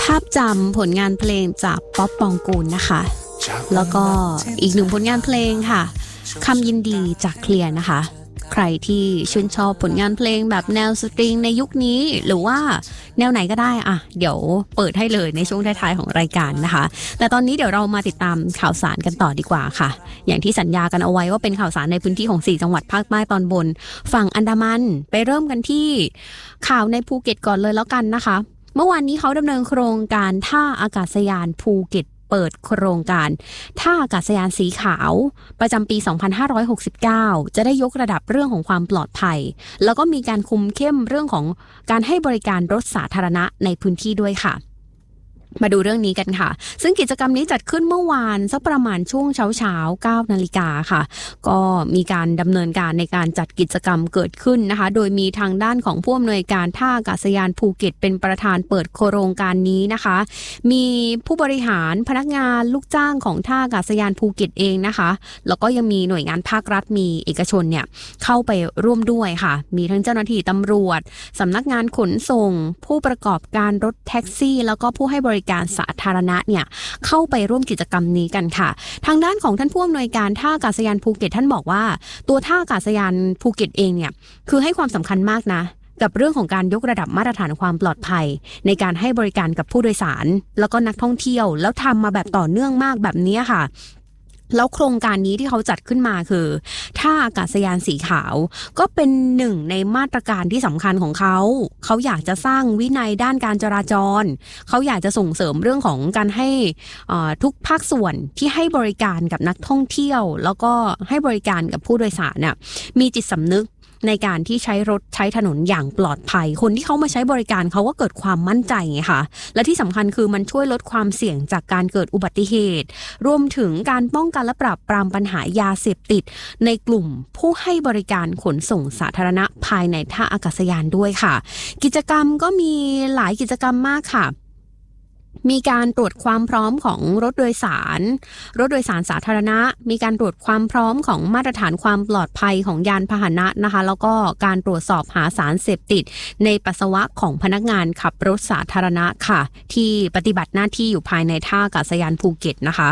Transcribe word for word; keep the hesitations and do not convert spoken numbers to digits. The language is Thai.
ภาพจำผลงานเพลงจากป๊อปปองกูลนะคะแล้วก็อีกหนึ่งผลงานเพลงค่ะคำยินดีจากเคลียร์นะคะใครที่ชื่นชอบผลงานเพลงแบบแนวสตริงในยุคนี้หรือว่าแนวไหนก็ได้อ่ะเดี๋ยวเปิดให้เลยในช่วงท้ายๆของรายการนะคะแต่ตอนนี้เดี๋ยวเรามาติดตามข่าวสารกันต่อดีกว่าค่ะอย่างที่สัญญากันเอาไว้ว่าเป็นข่าวสารในพื้นที่ของสี่จังหวัดภาคใต้ตอนบนฝั่งอันดามันไปเริ่มกันที่ข่าวในภูเก็ตก่อนเลยแล้วกันนะคะเมื่อวานนี้เขาดำเนินโครงการท่าอากาศยานภูเก็ตเปิดโครงการท่าอากาศยานสีขาวประจำปี สองพันห้าร้อยหกสิบเก้า จะได้ยกระดับเรื่องของความปลอดภัยแล้วก็มีการคุมเข้มเรื่องของการให้บริการรถสาธารณะในพื้นที่ด้วยค่ะมาดูเรื่องนี้กันค่ะซึ่งกิจกรรมนี้จัดขึ้นเมื่อวานสักประมาณช่วงเช้าเช้าเก้านาฬิกาค่ะก็มีการดำเนินการในการจัดกิจกรรมเกิดขึ้นนะคะโดยมีทางด้านของผู้อำนวยการท่าอากาศยานภูเก็ตเป็นประธานเปิดโครงการนี้นะคะมีผู้บริหารพนักงานลูกจ้างของท่าอากาศยานภูเก็ตเองนะคะแล้วก็ยังมีหน่วยงานภาครัฐมีเอกชนเนี่ยเข้าไปร่วมด้วยค่ะมีทั้งเจ้าหน้าที่ตำรวจสำนักงานขนส่งผู้ประกอบการรถแท็กซี่แล้วก็ผู้ให้บริการสาธารณะเนี่ยเข้าไปร่วมกิจกรรมนี้กันค่ะทางด้านของท่านผู้อำนวยการท่าอากาศยานภูเก็ตท่านบอกว่าตัวท่าอากาศยานภูเก็ตเองเนี่ยคือให้ความสำคัญมากนะกับเรื่องของการยกระดับมาตรฐานความปลอดภัยในการให้บริการกับผู้โดยสารแล้วก็นักท่องเที่ยวแล้วทำมาแบบต่อเนื่องมากแบบนี้ค่ะแล้วโครงการนี้ที่เขาจัดขึ้นมาคือท่าอากาศยานสีขาวก็เป็นหนึ่งในมาตรการที่สำคัญของเขาเขาอยากจะสร้างวินัยด้านการจราจรเขาอยากจะส่งเสริมเรื่องของการให้ทุกภาคส่วนที่ให้บริการกับนักท่องเที่ยวแล้วก็ให้บริการกับผู้โดยสารน่ะมีจิตสำนึกในการที่ใช้รถใช้ถนนอย่างปลอดภัยคนที่เขามาใช้บริการเขาก็เกิดความมั่นใจไงคะและที่สำคัญคือมันช่วยลดความเสี่ยงจากการเกิดอุบัติเหตุรวมถึงการป้องกันและปราบปรามปัญหายาเสพติดในกลุ่มผู้ให้บริการขนส่งสาธารณะภายในท่าอากาศยานด้วยค่ะกิจกรรมก็มีหลายกิจกรรมมากค่ะมีการตรวจความพร้อมของรถโดยสารรถโดยสารสาธารณะมีการตรวจความพร้อมของมาตรฐานความปลอดภัยของยานพาหนะนะคะแล้วก็การตรวจสอบหาสารเสพติดในปัสสาวะของพนักงานขับรถสาธารณะค่ะที่ปฏิบัติหน้าที่อยู่ภายในท่าอากาศยานภูเก็ตนะคะ